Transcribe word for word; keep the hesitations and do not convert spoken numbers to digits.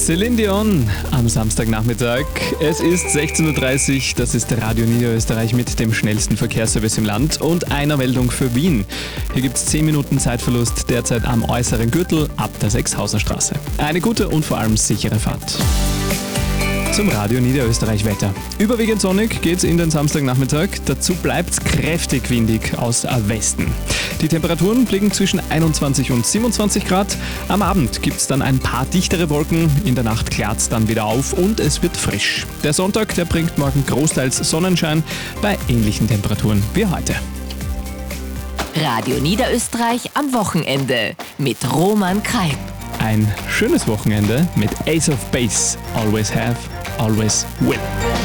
Celine Dion am Samstagnachmittag. Es ist sechzehn Uhr dreißig, das ist Radio Niederösterreich mit dem schnellsten Verkehrsservice im Land und einer Meldung für Wien. Hier gibt es zehn Minuten Zeitverlust derzeit am äußeren Gürtel ab der Sechshauserstraße. Eine gute und vor allem sichere Fahrt. Zum Radio Niederösterreich Wetter. Überwiegend sonnig geht's in den Samstagnachmittag. Dazu bleibt's kräftig windig aus Westen. Die Temperaturen liegen zwischen einundzwanzig und siebenundzwanzig Grad. Am Abend gibt's dann ein paar dichtere Wolken. In der Nacht klärt's dann wieder auf und es wird frisch. Der Sonntag, der bringt morgen großteils Sonnenschein bei ähnlichen Temperaturen wie heute. Radio Niederösterreich am Wochenende mit Roman Kalb. Ein schönes Wochenende mit Ace of Base. Always have, always will.